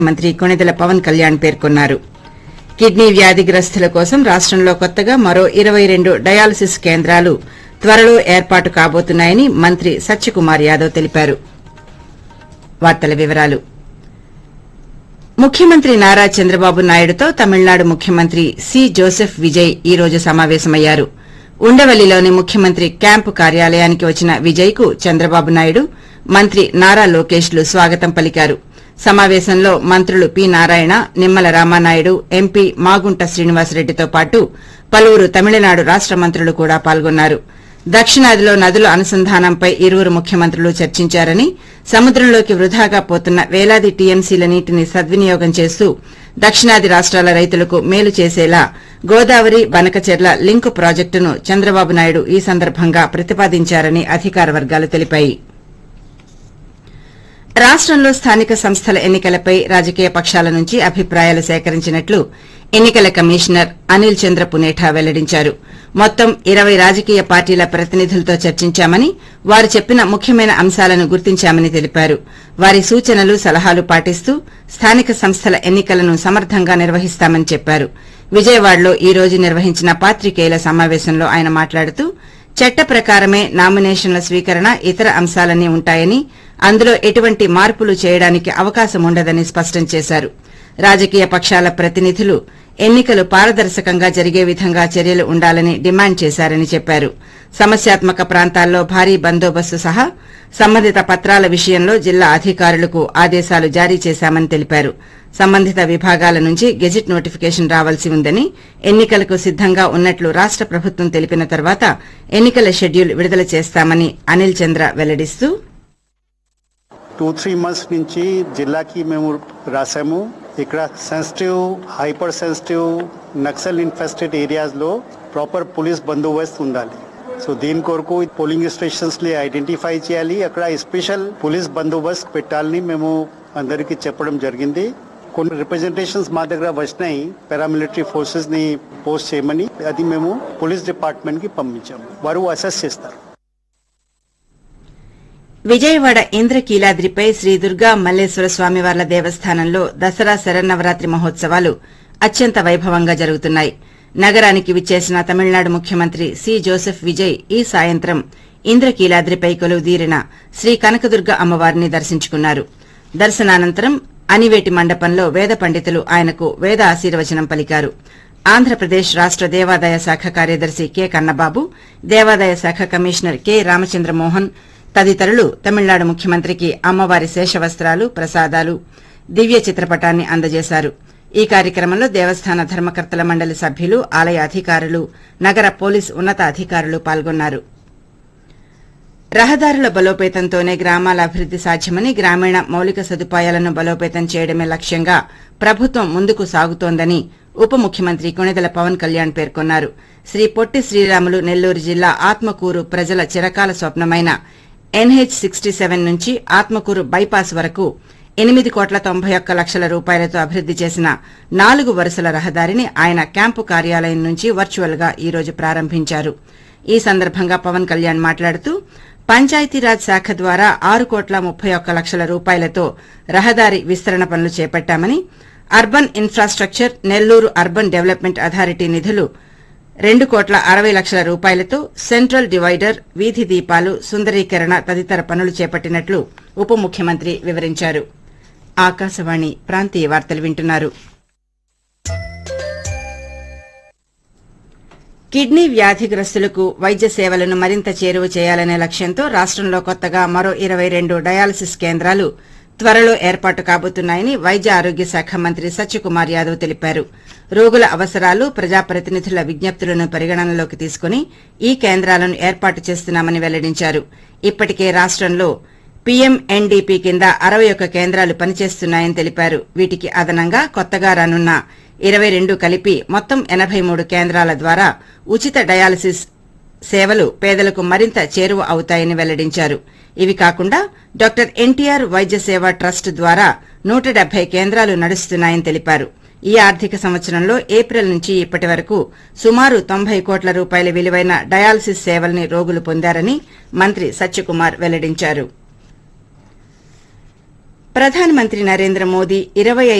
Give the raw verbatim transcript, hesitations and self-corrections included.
మంత్రి కొణిదెల పవన్ కళ్యాణ్ పేర్కొన్నారు. కిడ్నీ వ్యాధిగ్రస్తుల కోసం రాష్టంలో కొత్తగా మరో ఇరవై రెండు డయాలసిస్ కేంద్రాలు త్వరలో ఏర్పాటు కాబోతున్నాయని మంత్రి సత్యకుమార్ యాదవ్ తెలిపారు. వార్తల వివరాలు ముఖ్యమంత్రి నారా చంద్రబాబు నాయుడుతో తమిళనాడు ముఖ్యమంత్రి సి జోసెఫ్ విజయ్ ఈ రోజు సమావేశమయ్యారు. ఉండవల్లిలోని ముఖ్యమంత్రి క్యాంపు కార్యాలయానికి వచ్చిన విజయ్ కు చంద్రబాబు నాయుడు, మంత్రి నారా లోకేష్లు స్వాగతం పలికారు. సమావేశంలో మంత్రులు పి నారాయణ, నిమ్మల రామానాయుడు, ఎంపీ మాగుంట శ్రీనివాసరెడ్డితో పాటు పలువురు తమిళనాడు రాష్ట మంత్రులు కూడా పాల్గొన్నారు. దక్షిణాదిలో నదుల అనుసంధానంపై ఇరువురు ముఖ్యమంత్రులు చర్చించారని, సముద్రంలోకి వృధాగా పోతున్న వేలాది టీఎంసీల నీటిని సద్వినియోగం చేస్తూ దక్షిణాది రాష్టాల రైతులకు మేలు చేసేలా గోదావరి బనకచెర్ల లింకు ప్రాజెక్టును చంద్రబాబు నాయుడు ఈ సందర్భంగా ప్రతిపాదించారని అధికార వర్గాలు తెలిపాయి. రాష్టంలో స్థానిక సంస్థల ఎన్నికలపై రాజకీయ పక్షాల నుంచి అభిప్రాయాలు సేకరించినట్లు ఎన్నికల కమిషనర్ అనిల్ చంద్ర పునేఠా వెల్లడించారు. మొత్తం ఇరవై రాజకీయ పార్టీల ప్రతినిధులతో చర్చించామని, వారు చెప్పిన ముఖ్యమైన అంశాలను గుర్తించామని తెలిపారు. వారి సూచనలు, సలహాలు పాటిస్తూ స్థానిక సంస్థల ఎన్నికలను సమర్థంగా నిర్వహిస్తామని చెప్పారు. విజయవాడలో ఈ రోజు నిర్వహించిన పాత్రికేయుల సమావేశంలో ఆయన మాట్లాడుతూ చట్ట ప్రకారమే నామినేషన్ల స్వీకరణ, ఇతర అంశాలన్నీ ఉంటాయని, అందులో ఎటువంటి మార్పులు చేయడానికి అవకాశం ఉండదని స్పష్టం చేశారు. రాజకీయ పక్షాల ప్రతినిధులు ఎన్నికలు పారదర్శకంగా జరిగే విధంగా చర్యలు ఉండాలని డిమాండ్ చేశారని చెప్పారు. సమస్యాత్మక ప్రాంతాల్లో భారీ బందోబస్తు సహా సంబంధిత పత్రాల విషయంలో జిల్లా అధికారులకు ఆదేశాలు జారీ చేశామని తెలిపారు. సంబంధిత విభాగాల నుంచి గెజిట్ నోటిఫికేషన్ రావాల్సి ఉందని, ఎన్నికలకు సిద్దంగా ఉన్నట్లు రాష్ట ప్రభుత్వం తెలిపిన తర్వాత ఎన్నికల షెడ్యూల్ విడుదల చేస్తామని Anil Chandra వెల్లడిస్తూ two three months నుంచి జిల్లాకి మేము రాసాము. ఇక్కడ sensitive, hyper sensitive, Naxal infested areas లో ప్రాపర్ పోలీస్ బందోబస్తు ఉండాలి. సో దీని కొరకు పోలింగ్ స్టేషన్స్ ని ఐడెంటిఫై చేయాలి, అక్కడ స్పెషల్ పోలీస్ బందోబస్తు పెట్టాలని మేము అందరికీ చెప్పడం జరిగింది. కొన్ని రిప్రజెంటేషన్స్ మా దగ్గర వచ్చినాయి, పారామిలిటరీ ఫోర్సెస్ ని పోస్ట్ చేయమని. అది మేము పోలీస్ డిపార్ట్మెంట్ కి పంపించాము, వారు అసెస్ చేస్తారు. విజయవాడ ఇంద్రకీలాద్రిపై శ్రీ దుర్గా మల్లేశ్వర స్వామివార్ల దేవస్థానంలో దసరా శరన్నవరాత్రి మహోత్సవాలు అత్యంత వైభవంగా జరుగుతున్నాయి. నగరానికి విచ్చేసిన తమిళనాడు ముఖ్యమంత్రి సి జోసెఫ్ విజయ్ ఈ సాయంత్రం ఇంద్రకీలాద్రిపై కొలువుదీరిన శ్రీ కనకదుర్గ అమ్మవారిని దర్శించుకున్నారు. దర్శనానంతరం అనివేటి మండపంలో వేద పండితులు ఆయనకు వేద ఆశీర్వచనం పలికారు. ఆంధ్రప్రదేశ్ రాష్ట దేవాదాయ శాఖ కార్యదర్శి కె కన్నబాబు, దేవాదాయ శాఖ కమిషనర్ కె రామచంద్రమోహన్ తదితరులు తమిళనాడు ముఖ్యమంత్రికి అమ్మవారి శేషవస్త్రాలు, ప్రసాదాలు, దివ్య చిత్రపటాన్ని అందజేశారు. ఈ కార్యక్రమంలో దేవస్థాన ధర్మకర్తల మండలి సభ్యులు, ఆలయ అధికారులు, నగర పోలీస్ ఉన్నత అధికారులు పాల్గొన్నారు. రహదారుల బలోపేతంతోనే గ్రామాల అభివృద్ది సాధ్యమని, గ్రామీణ మౌలిక సదుపాయాలను బలోపేతం చేయడమే లక్ష్యంగా ప్రభుత్వం ముందుకు సాగుతోందని ఉప ముఖ్యమంత్రి కొణిదెల పవన్ కళ్యాణ్ పేర్కొన్నారు. శ్రీ పొట్టి శ్రీరాములు నెల్లూరు జిల్లా ఆత్మకూరు ప్రజల చిరకాల స్వప్నమైన ఎన్హెచ్ సిక్స్టీ సెవెన్ నుంచి ఆత్మకూరు బైపాస్ వరకు ఎనిమిది కోట్ల తొంభై ఒక్క లక్షల రూపాయలతో అభివృద్ది చేసిన నాలుగు వరుసల రహదారిని ఆయన క్యాంపు కార్యాలయం నుంచి వర్చువల్ గా ఈ రోజు ప్రారంభించారు. ఈ సందర్భంగా పవన్ కళ్యాణ్ మాట్లాడుతూ పంచాయతీరాజ్ శాఖ ద్వారా ఆరు కోట్ల ముప్పై ఒక్క లక్షల రూపాయలతో రహదారి విస్తరణ పనులు చేపట్టామని, urban infrastructure, Nellore urban development authority నిధులు రెండు కోట్ల అరవై లక్షల రూపాయలతో సెంట్రల్ డివైడర్, వీధి దీపాలు, సుందరీకరణ తదితర పనులు చేపట్టినట్లు ఉప ముఖ్యమంత్రి వివరించారు. ఆకాశవాణి ప్రాంతీయ వార్తలు వింటున్నారు. కిడ్నీ వ్యాధిగ్రస్తులకు వైద్య సేవలను మరింత చేరువ చేయాలనే లక్ష్యంతో రాష్టంలో కొత్తగా మరో ఇరవై రెండు డయాలసిస్ కేంద్రాలు త్వరలో ఏర్పాటు కాబోతున్నాయని వైద్య ఆరోగ్య శాఖ మంత్రి సత్యకుమార్ యాదవ్ తెలిపారు. రోగుల అవసరాలు, ప్రజాప్రతినిధుల విజ్ఞప్తులను పరిగణనలోకి తీసుకుని ఈ కేంద్రాలను ఏర్పాటు చేస్తున్నామని వెల్లడించారు. ఇప్పటికే రాష్టంలో పీఎంఎన్డీపీ కింద అరవై ఒక్క కేంద్రాలు పనిచేస్తున్నాయని తెలిపారు. వీటికి అదనంగా కొత్తగా రానున్న ఇరవై రెండు కలిపి మొత్తం ఎనబై మూడు కేంద్రాల ద్వారా ఉచిత డయాలసిస్ సేవలు పేదలకు మరింత చేరువ అవుతాయని వెల్లడించారు. ఇవి కాకుండా డాక్టర్ ఎన్టీఆర్ వైద్య సేవ ట్రస్ట్ ద్వారా నూట డెబ్బై కేంద్రాలు నడుస్తున్నాయని తెలిపారు. ఈ ఆర్థిక సంవత్సరంలో ఏప్రిల్ నుంచి ఇప్పటి వరకు సుమారు తొంభై కోట్ల రూపాయల విలువైన డయాలసిస్ సేవల్ని రోగులు పొందారని మంత్రి సత్యకుమార్ వెల్లడించారు. ప్రధానమంత్రి నరేంద్ర మోదీ ఇరవై